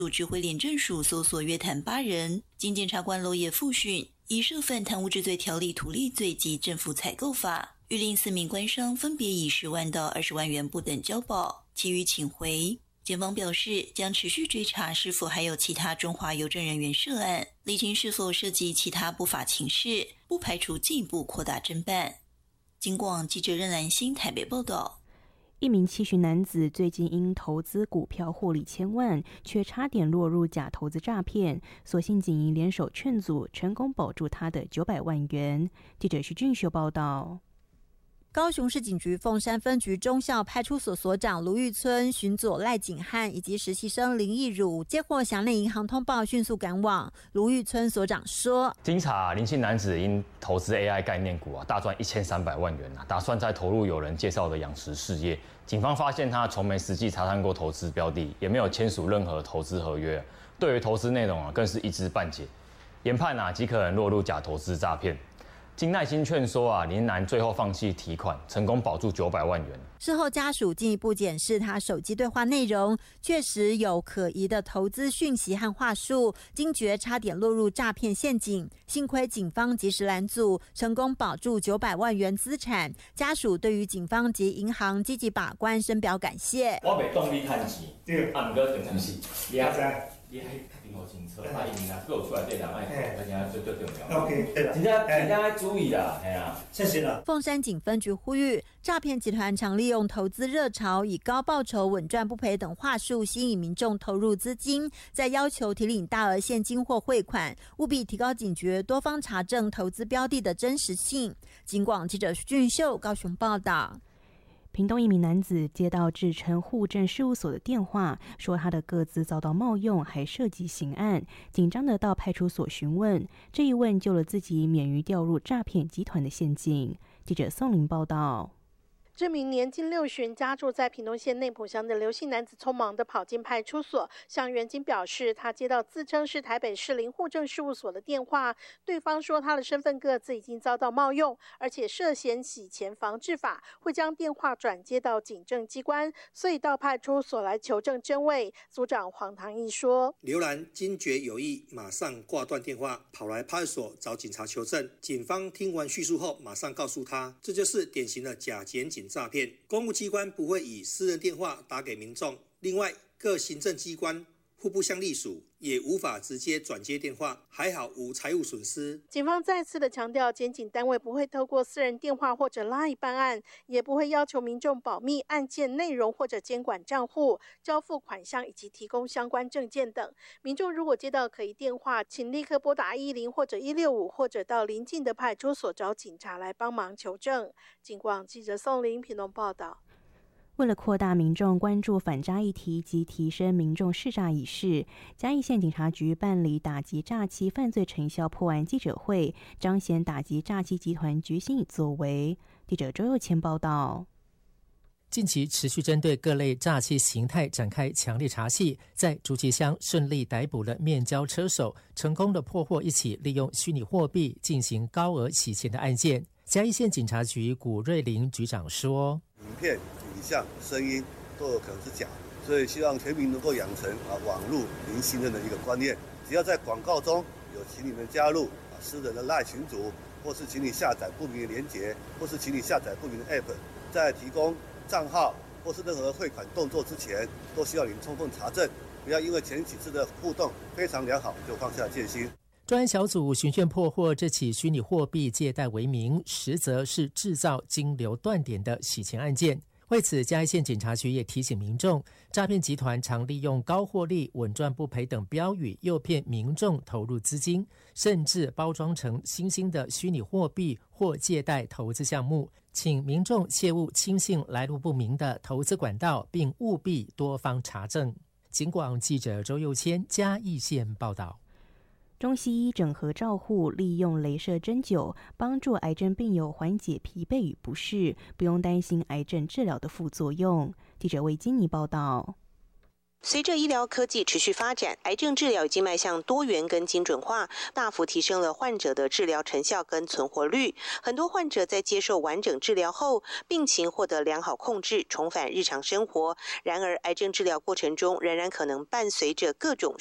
指挥廉政署搜索约谈8人，经检察官娄野复讯，以涉犯贪污治罪条例图利罪及政府采购法，谕令4名官商分别以10万到20万元不等交保，其余请回。检方表示，将持续追查是否还有其他中华邮政人员涉案，厘清是否涉及其他不法情事，不排除进一步扩大侦办。警广记者任兰心台北报道。 一名70男子最近因投资股票获利千万，却差点落入假投资诈骗，所幸警营联手劝阻，成功保住他的900万元。记者徐俊秀报道。 高雄市警局凤山分局中校派出所所长卢玉村、巡佐赖景汉以及实习生林义儒接获辖内银行通报，迅速赶往。卢玉村所长说：“ 经查，林姓男子因投资 AI 概念股大赚1300万元打算再投入有人介绍的养殖事业。警方发现他从没实际查探过投资标的，也没有签署任何投资合约，对于投资内容更是一知半解，研判极可能落入假投资诈骗。”经耐心劝说林男最后放弃提款，成功保住900万元。 事后家属进一步检视他手机对话内容，确实有可疑的投资讯息和话术，惊觉差点落入诈骗陷阱。幸亏警方及时拦阻，成功保住900万元资产。家属对于警方及银行积极把关深表感谢。 我袂动你趁钱，对，不过重点是你还在。你还定好清楚，因为有出来对人爱，而且最重要。OK， 对了，真正要注意啦，哎呀， 谢谢了。凤山警分局呼吁，诈骗集团常利用投资热潮，以高报酬、稳赚不赔等话术吸引民众投入资金，再要求提领大额现金或汇款，务必提高警觉，多方查证投资标的的真实性。警广记者徐俊秀高雄报道。 屏东一名男子接到自称户政事务所的电话，说他的个资遭到冒用，还涉及刑案，紧张的到派出所询问。这一问救了自己免于掉入诈骗集团的陷阱。记者宋玲报道。 这名年近60、家住在屏东县内埔乡的刘姓男子匆忙地跑进派出所，向员警表示他接到自称是台北市林户政事务所的电话，对方说他的身份个资已经遭到冒用，而且涉嫌洗钱防治法，会将电话转接到警政机关，所以到派出所来求证真伪。组长黄唐义说：“ 刘兰惊觉有异，马上挂断电话，跑来派出所找警察求证。警方听完叙述后，马上告诉他，这就是典型的假检警诈骗，公务机关不会以私人电话打给民众，另外各行政机关互不相隶属，也无法直接转接电话，还好无财务损失。”警方再次的强调，检警单位不会透过私人电话或者 LINE 办案，也不会要求民众保密案件内容或者监管账户、交付款项以及提供相关证件等。民众如果接到可疑电话，请立刻拨打110或者165，或者到邻近的派出所找警察来帮忙求证。警广记者宋玲屏东报道。 为了扩大民众关注反诈议题及提升民众识诈意识，嘉义县警察局办理打击诈欺犯罪成效破案记者会，彰显打击诈欺集团决心与作为。记者周佑谦报道。 近期持续针对各类诈欺形态展开强力查缉，在竹崎乡顺利逮捕了面交车手，成功的破获一起利用虚拟货币进行高额洗钱的案件。嘉义县警察局古瑞林局长说：“ 影片、影像、声音都有可能是假，所以希望全民能够养成网络零信任的一个观念。只要在广告中有请你们加入私人的LINE群组，或是请你下载不明的连结，或是请你下载不明的 App， 在提供账号或是任何汇款动作之前，都需要你充分查证，不要因为前几次的互动非常良好就放下戒心。” 专案小组循线破获这起虚拟货币借贷为名，实则是制造金流断点的洗钱案件。为此，嘉义县警察局也提醒民众，诈骗集团常利用高获利、稳赚不赔等标语，诱骗民众投入资金，甚至包装成新兴的虚拟货币或借贷投资项目，请民众切勿轻信来路不明的投资管道，并务必多方查证。警广记者周佑谦嘉义县报道。 中西医整合照护，利用雷射针灸帮助癌症病友缓解疲惫与不适，不用担心癌症治疗的副作用。记者魏金妮报道。 随着医疗科技持续发展，癌症治疗已经迈向多元跟精准化，大幅提升了患者的治疗成效跟存活率。很多患者在接受完整治疗后，病情获得良好控制，重返日常生活。然而，癌症治疗过程中仍然可能伴随着各种